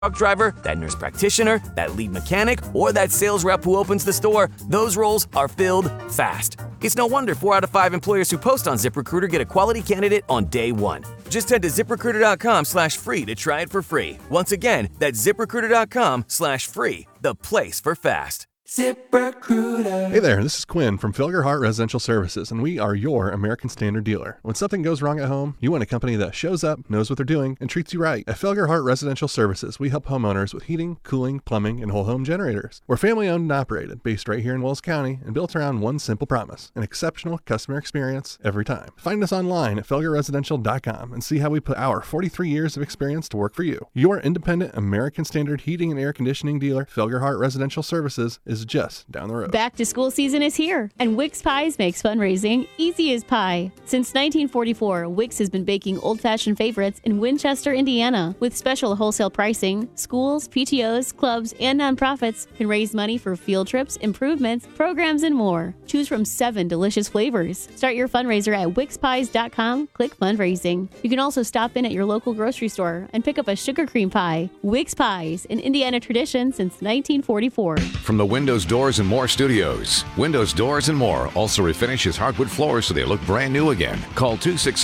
truck driver, that nurse practitioner, that lead mechanic, or that sales rep who opens the store, those roles are filled fast. It's no wonder 4 out of 5 employers who post on ZipRecruiter get a quality candidate on day one. Just head to ZipRecruiter.com/free to try it for free. Once again, that's ZipRecruiter.com/free, the place for fast. ZipRecruiter. Hey there, this is Quinn from Felgerhart Residential Services, and we are your American Standard dealer. When something goes wrong at home, you want a company that shows up, knows what they're doing, and treats you right. At Felgerhart Residential Services, we help homeowners with heating, cooling, plumbing, and whole home generators. We're family owned and operated, based right here in Wells County, and built around one simple promise: an exceptional customer experience every time. Find us online at felgerresidential.com and see how we put our 43 years of experience to work for you. Your independent American Standard heating and air conditioning dealer, Felgerhart Residential Services, is just down the road. Back to school season is here, and Wix Pies makes fundraising easy as pie. Since 1944, Wix has been baking old-fashioned favorites in Winchester, Indiana. With special wholesale pricing, schools, PTOs, clubs, and nonprofits can raise money for field trips, improvements, programs, and more. Choose from 7 delicious flavors. Start your fundraiser at wixpies.com. Click fundraising. You can also stop in at your local grocery store and pick up a sugar cream pie. Wix Pies, an Indiana tradition since 1944. From the Windows, Doors, and More studios, Windows, Doors, and More also refinishes hardwood floors so they look brand new again. Call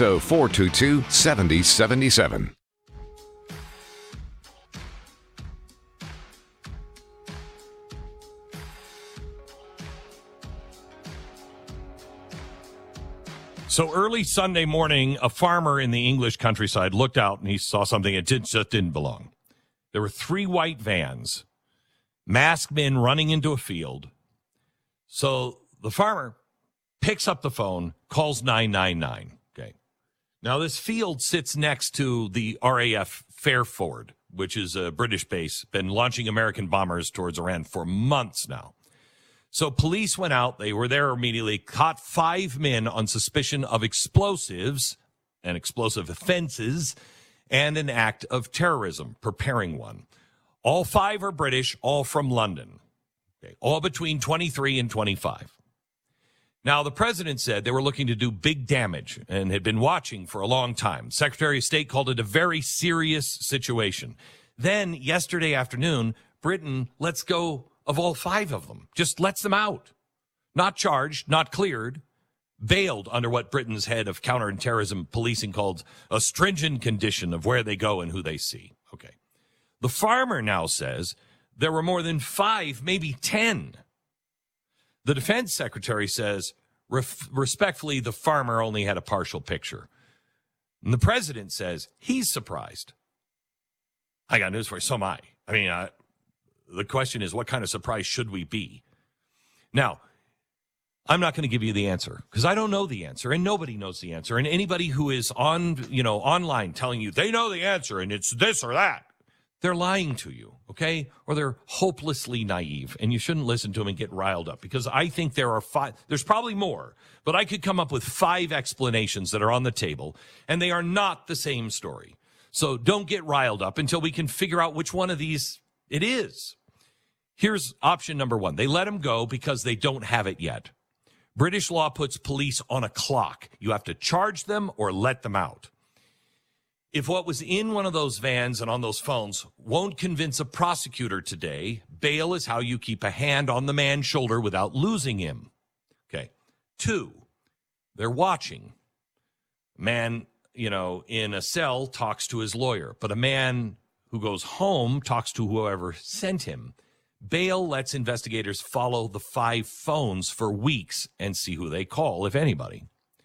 260-422-7077. So early Sunday morning, a farmer in the English countryside looked out and he saw something that just didn't belong. There were 3 white vans, masked men running into a field. So the farmer picks up the phone, calls 999. Okay. Now this field sits next to the RAF Fairford, which is a British base, been launching American bombers towards Iran for months now. So police went out. They were there immediately, caught 5 men on suspicion of explosives and explosive offenses and an act of terrorism, preparing one. All 5 are British, all from London, okay, all between 23 and 25. Now, the president said they were looking to do big damage and had been watching for a long time. Secretary of State called it a very serious situation. Then, yesterday afternoon, Britain lets go of all 5 of them, just lets them out. Not charged, not cleared, bailed under what Britain's head of counterterrorism policing called a stringent condition of where they go and who they see. Okay. The farmer now says there were more than 5, maybe 10. The defense secretary says, respectfully, the farmer only had a partial picture. And the president says he's surprised. I got news for you. So am I. I mean, the question is, what kind of surprise should we be? Now, I'm not going to give you the answer because I don't know the answer and nobody knows the answer. And anybody who is online telling you they know the answer and it's this or that, they're lying to you, okay? Or they're hopelessly naive and you shouldn't listen to them and get riled up because I think there are 5, there's probably more, but I could come up with 5 explanations that are on the table and they are not the same story. So don't get riled up until we can figure out which one of these it is. Here's option number 1. They let him go because they don't have it yet. British law puts police on a clock. You have to charge them or let them out. If what was in one of those vans and on those phones won't convince a prosecutor today, bail is how you keep a hand on the man's shoulder without losing him. Okay. 2, they're watching. Man, in a cell talks to his lawyer, but a man who goes home talks to whoever sent him. Bail lets investigators follow the 5 phones for weeks and see who they call, if anybody.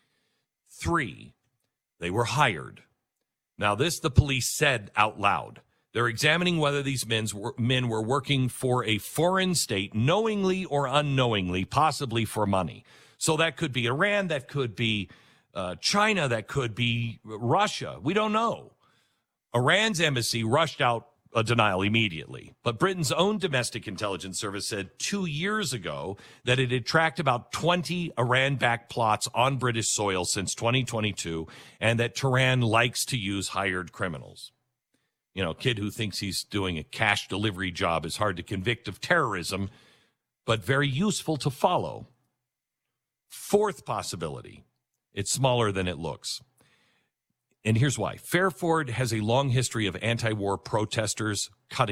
3, they were hired. Now, this the police said out loud. They're examining whether these men were working for a foreign state, knowingly or unknowingly, possibly for money. So that could be Iran, that could be China, that could be Russia. We don't know. Iran's embassy rushed out a denial immediately. But Britain's own domestic intelligence service said 2 years ago that it had tracked about 20 Iran-backed plots on British soil since 2022, and that Tehran likes to use hired criminals. A kid who thinks he's doing a cash delivery job is hard to convict of terrorism, but very useful to follow. 4th possibility, it's smaller than it looks. And here's why. Fairford has a long history of anti-war protesters cutting